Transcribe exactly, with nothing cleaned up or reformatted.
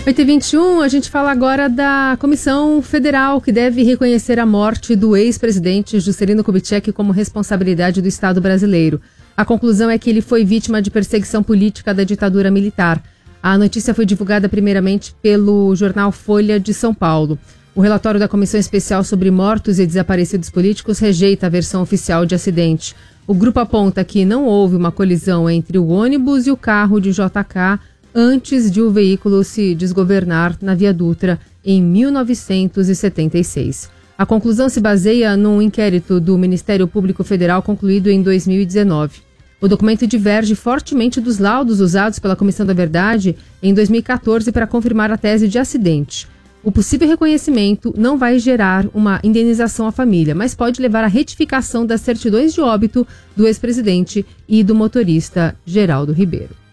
oito e vinte e um, a gente fala agora da Comissão Federal, que deve reconhecer a morte do ex-presidente Juscelino Kubitschek como responsabilidade do Estado brasileiro. A conclusão é que ele foi vítima de perseguição política da ditadura militar. A notícia foi divulgada primeiramente pelo jornal Folha de São Paulo. O relatório da Comissão Especial sobre Mortos e Desaparecidos Políticos rejeita a versão oficial de acidente. O grupo aponta que não houve uma colisão entre o ônibus e o carro de J K antes de o veículo se desgovernar na Via Dutra em mil novecentos e setenta e seis. A conclusão se baseia num inquérito do Ministério Público Federal concluído em dois mil e dezenove. O documento diverge fortemente dos laudos usados pela Comissão da Verdade em dois mil e catorze para confirmar a tese de acidente. O possível reconhecimento não vai gerar uma indenização à família, mas pode levar à retificação das certidões de óbito do ex-presidente e do motorista Geraldo Ribeiro.